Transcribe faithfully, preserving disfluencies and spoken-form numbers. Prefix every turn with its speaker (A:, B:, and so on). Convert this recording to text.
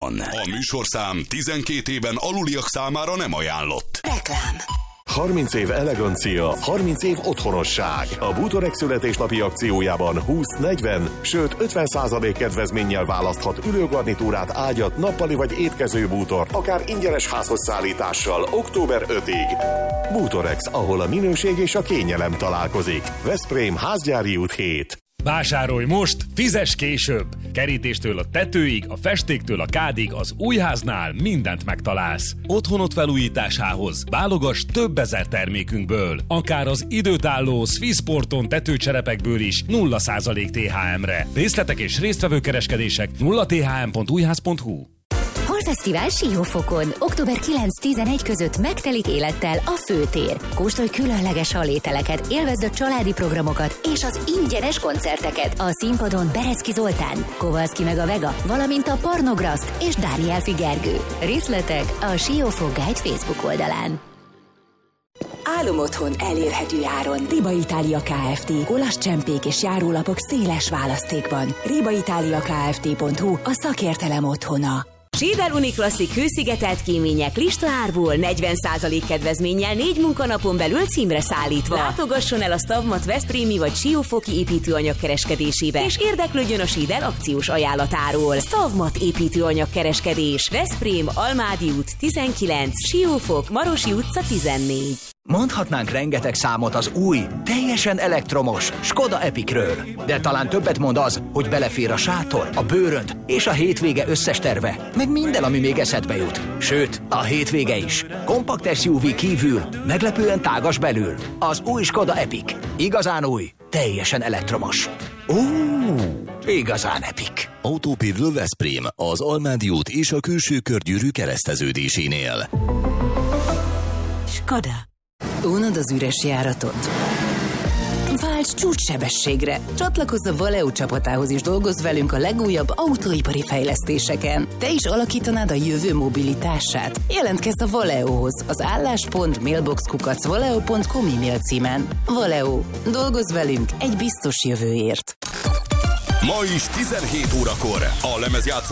A: A műsorszám tizenkét éven aluliak számára nem ajánlott.
B: Reklám.
C: harminc év elegancia, harminc év otthonosság. A Bútorek születésnapi akciójában húsz, negyven, sőt ötven százalék kedvezménnyel választhat ülőgarnitúrát, ágyat, nappali vagy étkező bútort, akár ingyenes házhoz szállítással október ötödikéig. Bútorex, ahol a minőség és a kényelem találkozik. Veszprém, Házgyári út hét.
D: Vásárolj most, fizes később! Kerítéstől a tetőig, a festéktől a kádig az Újháznál mindent megtalálsz. Otthonod felújításához válogass több ezer termékünkből. Akár az időtálló Swissporton tetőcserepekből is nulla százalék té há emre. Részletek és résztvevő kereskedések nulla t h m pont újház pont h u.
B: Holfesztivál Siófokon. október kilenc-tizenegy között megtelik élettel a főtér. Kóstolj különleges halételeket, élvezd a családi programokat és az ingyenes koncerteket. A színpadon Berecki Zoltán, Kovalszki meg a Vega, valamint a Parnograszt és Dániel Figergő. Részletek a Siófok Guide Facebook oldalán.
E: Álomotthon elérhető áron. Riba Itália Kft. Olasz csempék és járólapok széles választékban. riba italia kft pont h u a szakértelem otthona.
F: Sédel Uniklasszik hőszigetelt kémények listaárból negyven százalék kedvezménnyel négy munkanapon belül címre szállítva. Látogasson el a Stavmat veszprémi vagy siófoki építőanyag kereskedésébe, és érdeklődjön a Sédel akciós ajánlatáról. Stavmat építőanyag kereskedés. Veszprém, Almádi út tizenkilenc, Siófok, Marosi utca tizennégy.
G: Mondhatnánk rengeteg számot az új, teljesen elektromos Skoda Epicről. De talán többet mond az, hogy belefér a sátor, a bőrönd és a hétvége összes terve, meg minden, ami még eszedbe jut. Sőt, a hétvége is. Kompakt es u vé kívül, meglepően tágas belül. Az új Skoda Epic. Igazán új, teljesen elektromos. Ó, igazán epic.
H: Autópirlő Veszprém, az Almádi út és a külső körgyűrű kereszteződésénél.
E: Skoda. Unod az üres járatot? Válts csúcssebességre! Csatlakozz a Valeo csapatához és dolgozz velünk a legújabb autóipari fejlesztéseken. Te is alakítanád a jövő mobilitását? Jelentkezz a Valeohoz az álláspont mailbox kukac valeo pont com e-mail címen. Valeo. Dolgozz velünk egy biztos jövőért.
A: Ma is tizenhét órakor a lemezjátszó